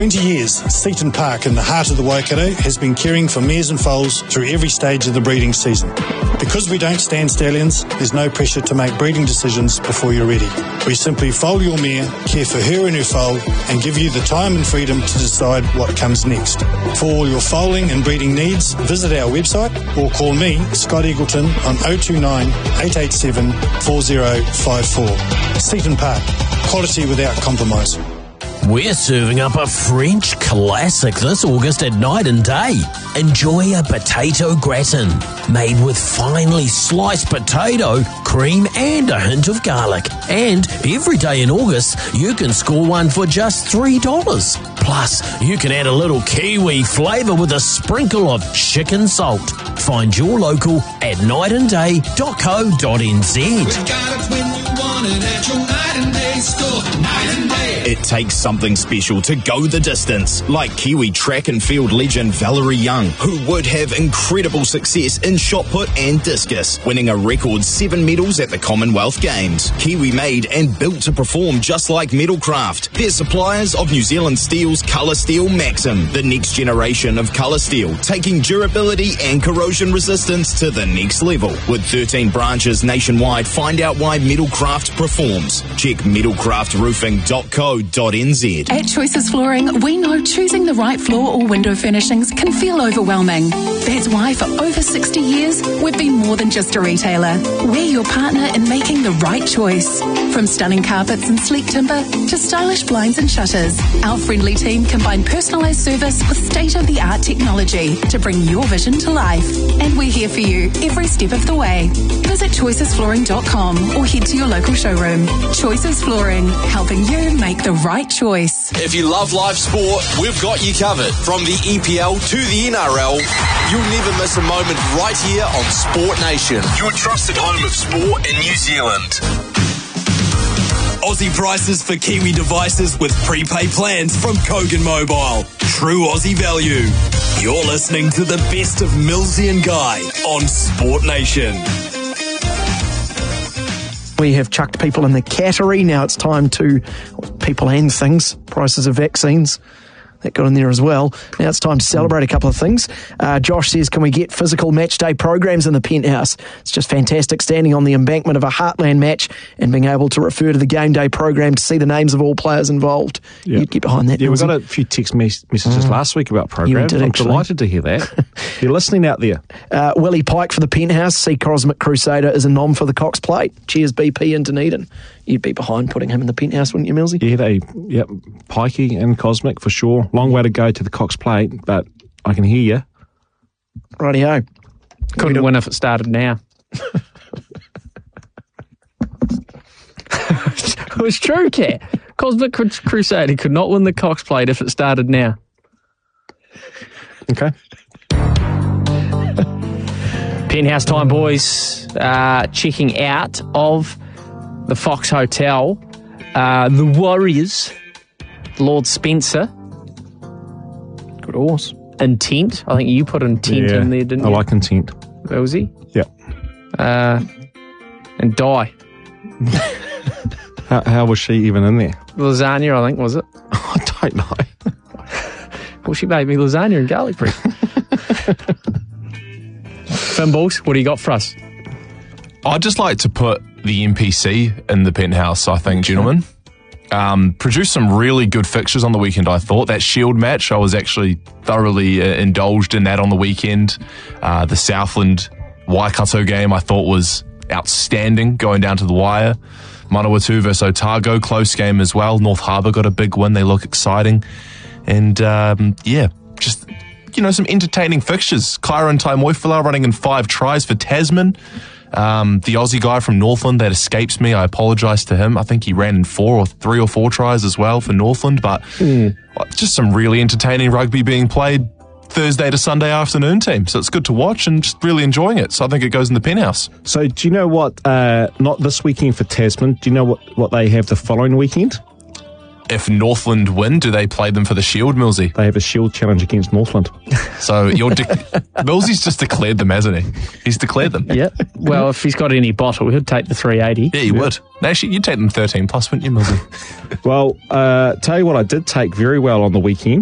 20 years, Seaton Park in the heart of the Waikato has been caring for mares and foals through every stage of the breeding season. Because we don't stand stallions, there's no pressure to make breeding decisions before you're ready. We simply foal your mare, care for her and her foal, and give you the time and freedom to decide what comes next. For all your foaling and breeding needs, visit our website or call me, Scott Eagleton, on 029 887 4054. Seaton Park, quality without compromise. We're serving up a French classic this August at Night and Day. Enjoy a potato gratin made with finely sliced potato, cream and a hint of garlic. And every day in August, you can score one for just $3. Plus, you can add a little Kiwi flavour with a sprinkle of chicken salt. Find your local at nightandday.co.nz. We got it when you want it at your Night and Day store. Night and Day. It takes something special to go the distance, like Kiwi track and field legend Valerie Young, who would have incredible success in shot put and discus, winning a record 7 medals at the Commonwealth Games. Kiwi made and built to perform just like Metalcraft. They're suppliers of New Zealand Steel's Colour Steel Maxim, the next generation of colour steel, taking durability and corrosion resistance to the next level. With 13 branches nationwide, find out why Metalcraft performs. Check metalcraftroofing.co.nz. At Choices Flooring, we know choosing the right floor or window furnishings can feel overwhelming. That's why for over 60 years, we've been more than just a retailer. We're your partner in making the right choice. From stunning carpets and sleek timber to stylish blinds and shutters, our friendly team combine personalised service with state-of-the-art technology to bring your vision to life. And we're here for you every step of the way. Visit choicesflooring.com or head to your local showroom. Choices Flooring, helping you make the right choice. If you love live sport, we've got you covered. From the EPL to the NRL, you'll never miss a moment right here on Sport Nation, your trusted home of sport in New Zealand. Aussie prices for Kiwi devices with prepaid plans from Kogan Mobile. True Aussie value. You're listening to the best of Millsy and Guy on Sport Nation. We have chucked people in the cattery. Now it's time to people and things. Prices of vaccines. That got in there as well. Now it's time to celebrate a couple of things. Josh says, can we get physical match day programs in the penthouse? It's just fantastic standing on the embankment of a Heartland match and being able to refer to the game day program to see the names of all players involved. Yep. You'd get behind that. Yeah, we got a few text messages last week about programs. I'm delighted to hear that. You're listening out there. Willie Pike for the penthouse. See Cosmic Crusader as a nom for the Cox Plate. Cheers, BP in Dunedin. You'd be behind putting him in the penthouse, wouldn't you, Millsy? Yeah, Pikey and Cosmic for sure. Long way to go to the Cox Plate, but I can hear you. Rightio. Couldn't win if it started now. It was true, Kat. Cosmic Crusader could not win the Cox Plate if it started now. Okay. Penthouse time, boys. Checking out of the Fox Hotel. The Warriors. Lord Spencer. Good horse. Intent. I think you put Intent in there, didn't you? I like Intent. Was he? Yep. And Die. How was she even in there? Lasagna, I think, was it? I don't know. Well, she made me lasagna and garlic bread. Fimballs, what do you got for us? I'd just like to put the NPC in the penthouse, I think, gentlemen. Produced some really good fixtures on the weekend, I thought. That Shield match, I was actually thoroughly indulged in that on the weekend. The Southland Waikato game, I thought was outstanding, going down to the wire. Manawatu versus Otago, close game as well. North Harbour got a big win. They look exciting. And, just, some entertaining fixtures. Kyron Taimoifula running in 5 tries for Tasman. The Aussie guy from Northland, that escapes me. I apologise to him. I think he ran in 3 or 4 tries as well for Northland. But just some really entertaining rugby being played Thursday to Sunday afternoon team. So it's good to watch and just really enjoying it. So I think it goes in the penthouse. So do you know what, not this weekend for Tasman, do you know what they have the following weekend? if Northland win, do they play them for the Shield, Millsy? They have a Shield challenge against Northland. So Millsy's just declared them, hasn't he? He's declared them. Yeah. Well, if he's got any bottle, he'll take the 380. Yeah, he would. Actually, you'd take them 13 plus, wouldn't you, Millsy? Well, tell you what I did take very well on the weekend.